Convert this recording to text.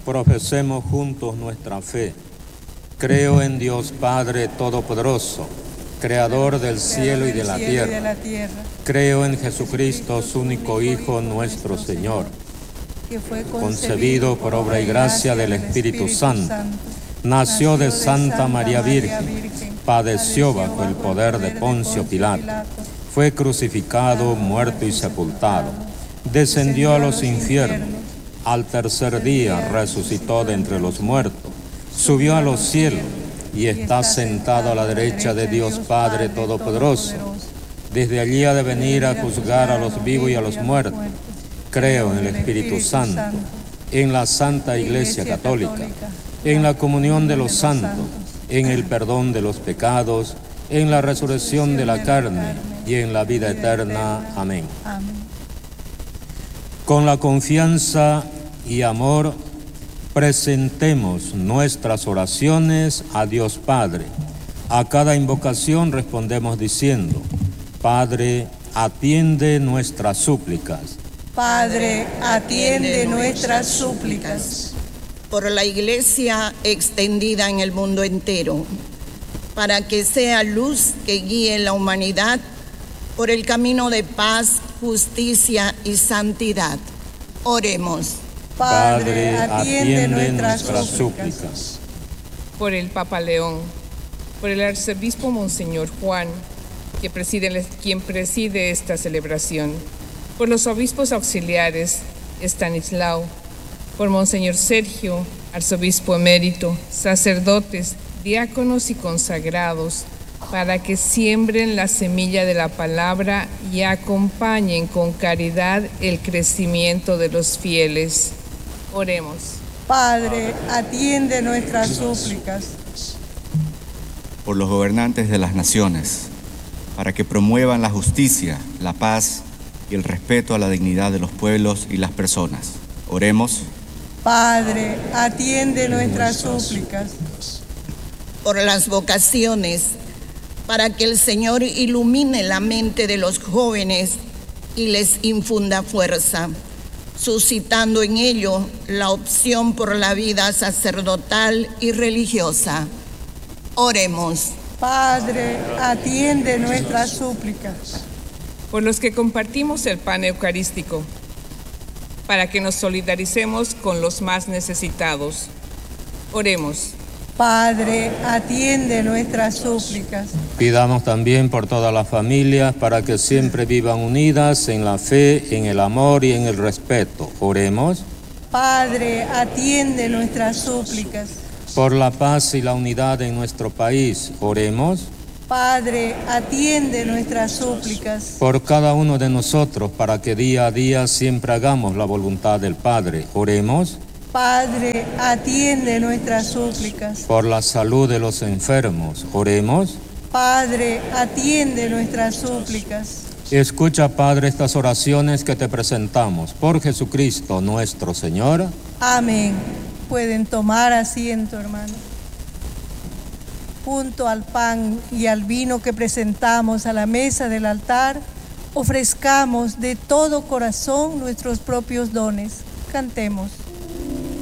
Profesemos juntos nuestra fe. Creo en Dios Padre Todopoderoso, Creador del cielo y de la tierra. Creo en Jesucristo, su único Hijo, nuestro Señor, que fue concebido por obra y gracia del Espíritu Santo. Nació de Santa María Virgen, padeció bajo el poder de Poncio Pilato, fue crucificado, muerto y sepultado, descendió a los infiernos, al tercer día resucitó de entre los muertos, subió a los cielos y está sentado a la derecha de Dios Padre Todopoderoso. Desde allí ha de venir a juzgar a los vivos y a los muertos. Creo en el Espíritu Santo, en la Santa Iglesia Católica, en la comunión de los santos, en el perdón de los pecados, en la resurrección de la carne y en la vida eterna. Amén. Con la confianza y amor presentemos nuestras oraciones a Dios Padre. A cada invocación respondemos diciendo: Padre, atiende nuestras súplicas. Padre, atiende nuestras súplicas. Por la Iglesia extendida en el mundo entero, para que sea luz que guíe la humanidad por el camino de paz, justicia y santidad. Oremos. Padre, atiende nuestras súplicas. Por el Papa León, por el Arzobispo Monseñor Juan, quien preside esta celebración, por los obispos auxiliares Estanislao, por Monseñor Sergio, Arzobispo emérito, sacerdotes, diáconos y consagrados, para que siembren la semilla de la palabra y acompañen con caridad el crecimiento de los fieles. Oremos. Padre, atiende nuestras súplicas. Por los gobernantes de las naciones, para que promuevan la justicia, la paz y el respeto a la dignidad de los pueblos y las personas. Oremos. Padre, atiende nuestras súplicas. Por las vocaciones, para que el Señor ilumine la mente de los jóvenes y les infunda fuerza, suscitando en ellos la opción por la vida sacerdotal y religiosa. Oremos. Padre, atiende nuestras súplicas. Por los que compartimos el pan eucarístico, para que nos solidaricemos con los más necesitados. Oremos. Padre, atiende nuestras súplicas. Pidamos también por todas las familias para que siempre vivan unidas en la fe, en el amor y en el respeto. Oremos. Padre, atiende nuestras súplicas. Por la paz y la unidad en nuestro país. Oremos. Padre, atiende nuestras súplicas. Por cada uno de nosotros, para que día a día siempre hagamos la voluntad del Padre. Oremos. Padre, atiende nuestras súplicas. Por la salud de los enfermos. Oremos. Padre, atiende nuestras súplicas. Escucha, Padre, estas oraciones que te presentamos. Por Jesucristo nuestro Señor. Amén. Pueden tomar asiento, hermano. Junto al pan y al vino que presentamos a la mesa del altar, ofrezcamos de todo corazón nuestros propios dones. Cantemos.